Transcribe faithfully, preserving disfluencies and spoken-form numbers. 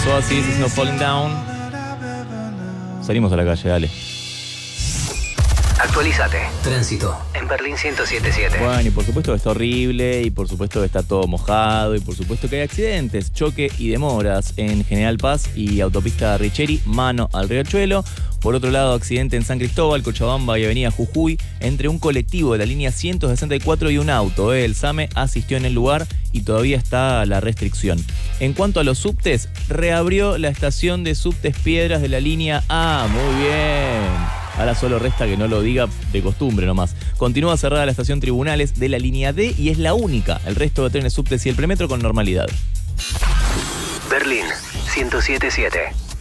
Los Oasis, Snow Falling Down. Salimos a la calle, dale. Actualízate. Tránsito en Berlín ciento siete punto siete. Bueno, y por supuesto que está horrible, y por supuesto que está todo mojado, y por supuesto que hay accidentes, choque y demoras en General Paz y autopista Richeri, mano al Riachuelo. Por otro lado, accidente en San Cristóbal, Cochabamba y Avenida Jujuy, entre un colectivo de la línea ciento sesenta y cuatro y un auto. El SAME asistió en el lugar y todavía está la restricción. En cuanto a los subtes, reabrió la estación de subtes Piedras de la línea A. Muy bien. Ahora solo resta que no lo diga de costumbre nomás. Continúa cerrada la estación Tribunales de la línea D y es la única. El resto de trenes subtes y el premetro con normalidad. Berlín ciento siete punto siete.